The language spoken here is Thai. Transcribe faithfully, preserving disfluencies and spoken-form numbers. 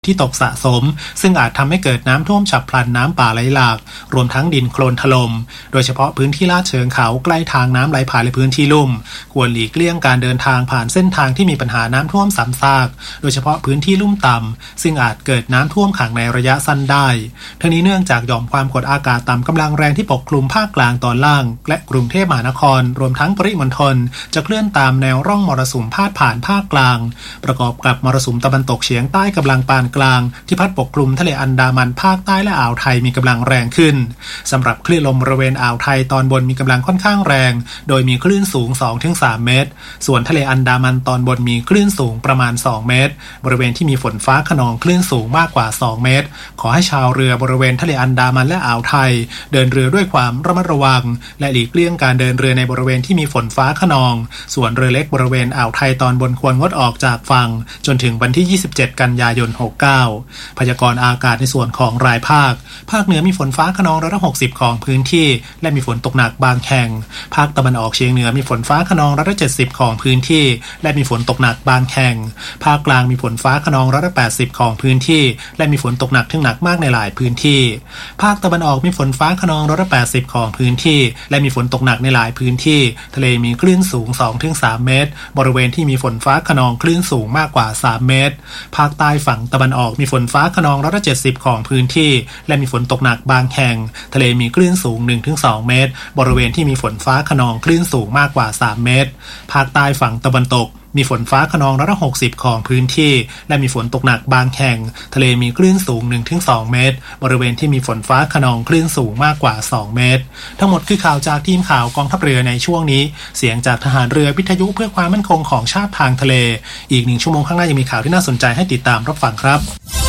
ที่ตกสะสมซึ่งอาจทำให้เกิดน้ำท่วมฉับพลันน้ำป่าไหลหลากรวมทั้งดินโคลนถล่มโดยเฉพาะพื้นที่ลาดเชิงเขาใกล้ทางน้ำไหลผ่านในพื้นที่ลุ่มควรหลีกเลี่ยงการเดินทางผ่านเส้นทางที่มีปัญหาน้ำท่วมซ้ำซากโดยเฉพาะพื้นที่ลุ่มต่ำซึ่งอาจเกิดน้ำท่วมขังในระยะสั้นได้ทั้งนี้เนื่องจากหย่อมความกดอากาศต่ำกำลังแรงที่ปกคลุมภาคกลางตอนล่างและกรุงเทพมหานครรวมทั้งปริมณฑลจะเคลื่อนตามแนวร่องมรสุมพาดผ่านภาคกลางประกอบกับมรสุมตะวันตกเฉียงใต้กำลังปานกลางที่พัดปกคลุมทะเลอันดามันภาคใต้และอ่าวไทยมีกำลังแรงขึ้นสำหรับคลื่นลมบริเวณอ่าวไทยตอนบนมีกำลังค่อนข้างแรงโดยมีคลื่นสูง สองถึงสาม เมตรส่วนทะเลอันดามันตอนบนมีคลื่นสูงประมาณสองเมตรบริเวณที่มีฝนฟ้าคะนองคลื่นสูงมากกว่าสองเมตรขอให้ชาวเรือบริเวณทะเลอันดามันและอ่าวไทยเดินเรือด้วยความระมัดระวังและหลีกเลี่ยงการเดินเรือในบริเวณที่มีฝนฟ้าคะนองส่วนเรือเล็กบริเวณอ่าวไทยตอนบนควรงดออกจากฝั่งจนถึงวันที่ยี่สิบเจ็ดกันยายนหกเก้าพยากรณ์อากาศในส่วนของรายภาคภาคเหนือมีฝนฟ้าคะนองร้อยละหกสิบของพื้นที่และมีฝนตกหนักบางแห่งภาคตะวันออกเฉียงเหนือมีฝนฟ้าคะนองร้อยละเจ็ดสิบของพื้นที่และมีฝนตกหนักบางแห่งภาคกลางมีฝนฟ้าคะนองร้อยละแปดสิบของพื้นที่และมีฝนตกหนักถึงหนักมากในหลายพื้นที่ภาคตะวันออกมีฝนฟ้าคะนองร้อยละแปดสิบของพื้นที่และมีฝนตกหนักในหลายพื้นที่ทะเลมีคลื่นสูง สองถึงสาม เมตรบริเวณที่มีฝนฟ้าคะนองคลื่นสูงมากกว่าสามเมตรภาคใต้ฝั่งตะวันออกมีฝนฟ้าคะนองร้อยละเจ็ดสิบของพื้นที่และมีฝนตกหนักบางแห่งทะเลมีคลื่นสูง หนึ่งถึงสอง เมตรบริเวณที่มีฝนฟ้าคะนองคลื่นสูงมากกว่าสามเมตรภาคใต้ฝั่งตะวันตกมีฝนฟ้าคะนองร้อยละหกสิบของพื้นที่และมีฝนตกหนักบางแห่งทะเลมีคลื่นสูง หนึ่งถึงสอง เมตรบริเวณที่มีฝนฟ้าคะนองคลื่นสูงมากกว่าสองเมตรทั้งหมดคือข่าวจากทีมข่าวกองทัพเรือในช่วงนี้เสียงจากทหารเรือวิทยุเพื่อความมั่นคงของชาติทางทะเลอีกหนึ่งชั่วโมงข้างหน้ายังมีข่าวที่น่าสนใจให้ติดตามรับฟังครับ